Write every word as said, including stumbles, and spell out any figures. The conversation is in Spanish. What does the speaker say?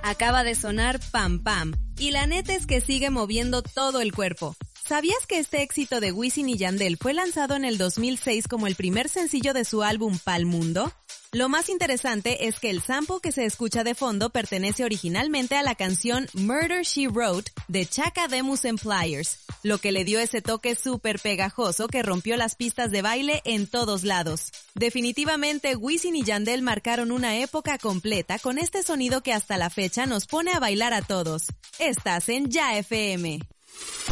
Acaba de sonar Pam Pam, y la neta es que sigue moviendo todo el cuerpo. ¿Sabías que este éxito de Wisin y Yandel fue lanzado en el dos mil seis como el primer sencillo de su álbum Pa'l Mundo? Lo más interesante es que el sample que se escucha de fondo pertenece originalmente a la canción Murder, She Wrote de Chaka Demus and Pliers, lo que le dio ese toque súper pegajoso que rompió las pistas de baile en todos lados. Definitivamente Wisin y Yandel marcaron una época completa con este sonido que hasta la fecha nos pone a bailar a todos. Estás en Ya F M.